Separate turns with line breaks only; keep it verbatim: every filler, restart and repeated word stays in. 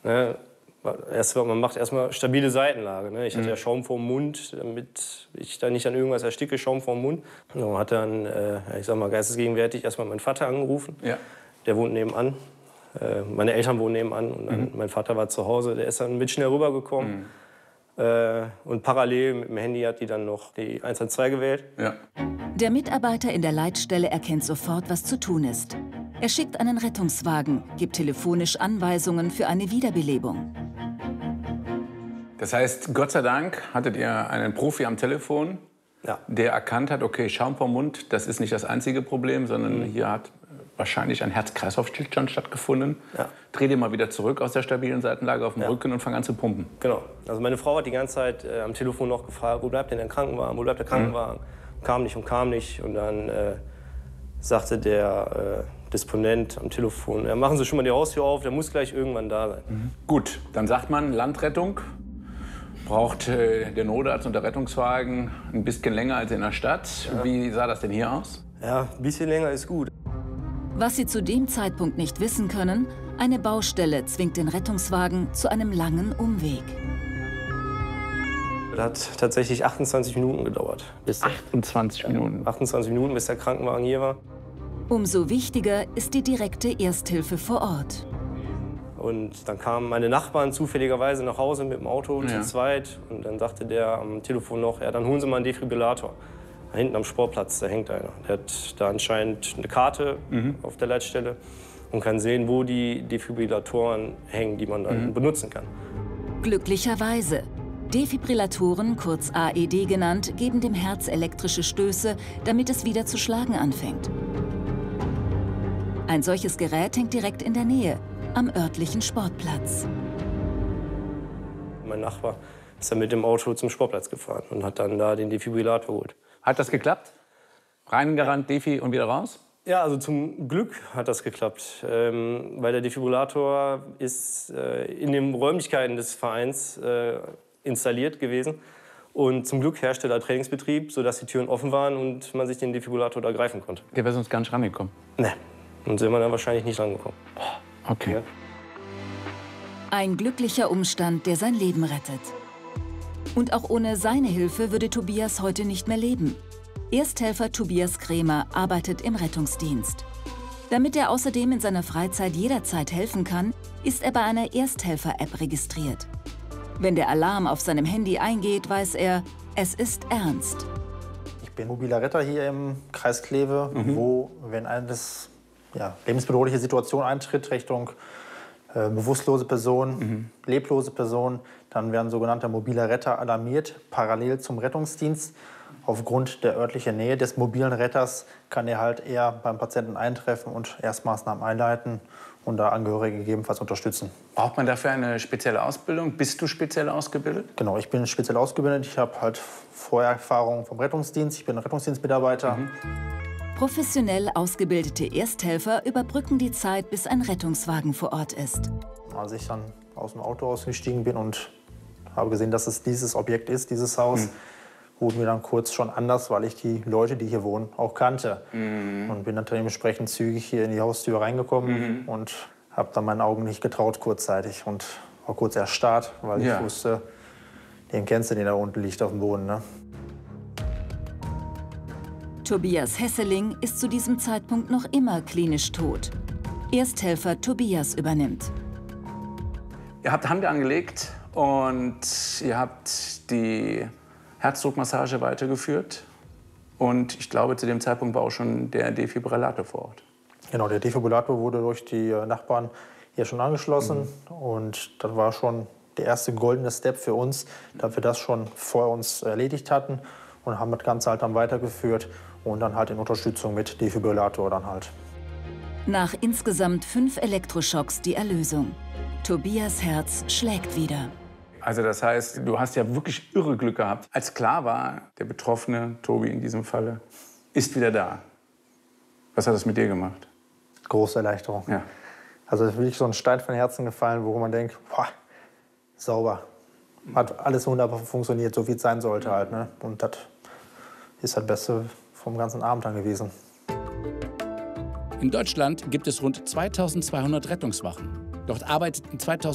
Ne? Erst, was man macht, erstmal stabile Seitenlage. Ne? Ich hatte
Mhm.
ja Schaum vorm Mund, damit ich da nicht an irgendwas ersticke, Schaum vorm Mund. So, hat dann, äh, ich sag mal, geistesgegenwärtig erstmal meinen Vater angerufen.
Ja.
Der wohnt nebenan. Äh, meine Eltern wohnen nebenan. Und dann,
Mhm.
mein Vater war zu Hause, der ist dann mit schnell rübergekommen.
Mhm.
Äh, und parallel mit dem Handy hat die dann noch die eins eins zwei gewählt.
Ja.
Der Mitarbeiter in der Leitstelle erkennt sofort, was zu tun ist. Er schickt einen Rettungswagen, gibt telefonisch Anweisungen für eine Wiederbelebung.
Das heißt, Gott sei Dank hattet ihr einen Profi am Telefon,
ja.
der erkannt hat, okay, Schaum vom Mund, das ist nicht das einzige Problem, sondern mhm. hier hat wahrscheinlich ein Herz-Kreislauf-Stillstand stattgefunden.
Ja.
Dreh dir mal wieder zurück aus der stabilen Seitenlage auf dem
ja.
Rücken und fang an zu pumpen.
Genau. Also meine Frau hat die ganze Zeit äh, am Telefon noch gefragt, wo bleibt denn der Krankenwagen, wo bleibt der Krankenwagen? Mhm. Kam nicht und kam nicht. Und dann äh, sagte der äh, Disponent am Telefon, ja, machen Sie schon mal die Haustür auf, der muss gleich irgendwann da sein.
Mhm. Gut, dann sagt man, Landrettung braucht äh, der Notarzt und der Rettungswagen ein bisschen länger als in der Stadt. Ja. Wie sah das denn hier aus?
Ja, ein bisschen länger ist gut.
Was Sie zu dem Zeitpunkt nicht wissen können, eine Baustelle zwingt den Rettungswagen zu einem langen Umweg.
Das hat tatsächlich achtundzwanzig Minuten gedauert. Bis
achtundzwanzig Minuten?
achtundzwanzig Minuten, bis der Krankenwagen hier war.
Umso wichtiger ist die direkte Ersthilfe vor Ort.
Und dann kamen meine Nachbarn zufälligerweise nach Hause mit dem Auto
ja.
zu zweit. Und dann sagte der am Telefon noch, ja, dann holen Sie mal einen Defibrillator. Da hinten am Sportplatz, da hängt einer. Der hat da anscheinend eine Karte mhm. auf der Leitstelle und kann sehen, wo die Defibrillatoren hängen, die man dann mhm. benutzen kann.
Glücklicherweise. Defibrillatoren, kurz A E D genannt, geben dem Herz elektrische Stöße, damit es wieder zu schlagen anfängt. Ein solches Gerät hängt direkt in der Nähe, am örtlichen Sportplatz.
Mein Nachbar ist dann mit dem Auto zum Sportplatz gefahren und hat dann da den Defibrillator geholt.
Hat das geklappt? Reingerannt, Defi und wieder raus?
Ja, also zum Glück hat das geklappt, ähm, weil der Defibrillator ist äh, in den Räumlichkeiten des Vereins äh, installiert gewesen. Und zum Glück herrschte da Trainingsbetrieb, sodass die Türen offen waren und man sich den Defibrillator da greifen konnte.
Der wäre sonst gar nicht rangekommen?
Ne, und sind wir dann wahrscheinlich nicht rangekommen.
Okay. Ja.
Ein glücklicher Umstand, der sein Leben rettet. Und auch ohne seine Hilfe würde Tobias heute nicht mehr leben. Ersthelfer Tobias Krämer arbeitet im Rettungsdienst. Damit er außerdem in seiner Freizeit jederzeit helfen kann, ist er bei einer Ersthelfer-App registriert. Wenn der Alarm auf seinem Handy eingeht, weiß er, es ist ernst.
Ich bin mobiler Retter hier im Kreis Kleve, mhm. wo, wenn eine ja, lebensbedrohliche Situation eintritt, Richtung äh, bewusstlose Person, mhm. leblose Person, dann werden sogenannte mobile Retter alarmiert, parallel zum Rettungsdienst. Aufgrund der örtlichen Nähe des mobilen Retters kann er halt eher beim Patienten eintreffen und Erstmaßnahmen einleiten und da Angehörige gegebenenfalls unterstützen.
Braucht man dafür eine spezielle Ausbildung? Bist du speziell ausgebildet?
Genau, ich bin speziell ausgebildet. Ich habe halt Vorerfahrung vom Rettungsdienst. Ich bin Rettungsdienstmitarbeiter.
Mhm.
Professionell ausgebildete Ersthelfer überbrücken die Zeit, bis ein Rettungswagen vor Ort ist.
Als ich dann aus dem Auto ausgestiegen bin und habe gesehen, dass es dieses Objekt ist, dieses Haus, mhm. wurde mir dann kurz schon anders, weil ich die Leute, die hier wohnen, auch kannte. Mhm. Und bin dann dementsprechend zügig hier in die Haustür reingekommen mhm. und habe dann meinen Augen nicht getraut kurzzeitig und war kurz erstarrt, weil ja. ich wusste, den kennst du, den da unten liegt auf dem Boden. Ne?
Tobias Hesseling ist zu diesem Zeitpunkt noch immer klinisch tot. Ersthelfer Tobias übernimmt.
Ihr habt Hand angelegt und ihr habt die Herzdruckmassage weitergeführt. Und ich glaube, zu dem Zeitpunkt war auch schon der Defibrillator vor Ort.
Genau, der Defibrillator wurde durch die Nachbarn hier schon angeschlossen. Mhm. Und das war schon der erste goldene Step für uns, dass wir das schon vor uns erledigt hatten. Und haben das Ganze halt dann weitergeführt und dann halt in Unterstützung mit Defibrillator dann halt.
Nach insgesamt fünf Elektroschocks die Erlösung. Tobias Herz schlägt wieder.
Also das heißt, du hast ja wirklich irre Glück gehabt. Als klar war, der Betroffene, Tobi in diesem Falle, ist wieder da. Was hat das mit dir gemacht?
Große Erleichterung.
Ja.
Also es ist wirklich so ein Stein von Herzen gefallen, wo man denkt, boah, sauber. Hat alles wunderbar funktioniert, so wie es sein sollte halt. Ne? Und das ist das Beste vom ganzen Abend dann gewesen.
In Deutschland gibt es rund zweitausendzweihundert Rettungswachen. Dort arbeiteten zweitausendneunzehn